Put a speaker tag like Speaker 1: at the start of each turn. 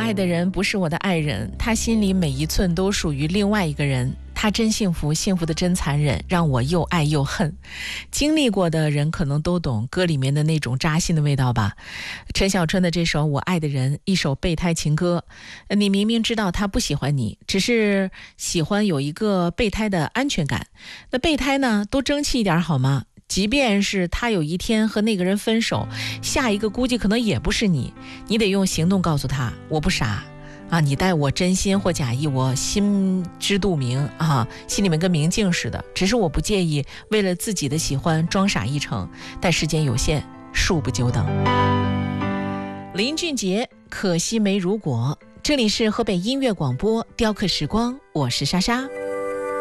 Speaker 1: 爱的人不是我的爱人，他心里每一寸都属于另外一个人，他真幸福，幸福的真残忍，让我又爱又恨。经历过的人可能都懂歌里面的那种扎心的味道吧。陈小春的这首《我爱的人》，一首备胎情歌，你明明知道他不喜欢你，只是喜欢有一个备胎的安全感。那备胎呢，都争气一点好吗？即便是他有一天和那个人分手，下一个估计可能也不是你，你得用行动告诉他，我不傻啊，你待我真心或假意，我心知肚明啊，心里面跟明镜似的，只是我不介意为了自己的喜欢装傻一程，但时间有限，恕不久等。林俊杰，可惜没如果。这里是河北音乐广播雕刻时光，我是莎莎。